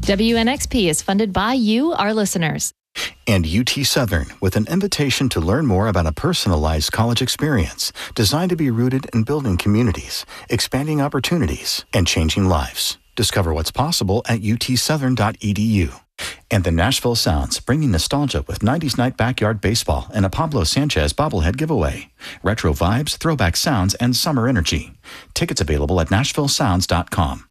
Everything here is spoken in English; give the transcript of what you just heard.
WNXP is funded by you, our listeners. And UT Southern, with an invitation to learn more about a personalized college experience designed to be rooted in building communities, expanding opportunities, and changing lives. Discover what's possible at utsouthern.edu. And the Nashville Sounds, bringing nostalgia with 90s night backyard baseball and a Pablo Sanchez bobblehead giveaway. Retro vibes, throwback sounds, and summer energy. Tickets available at nashvillesounds.com.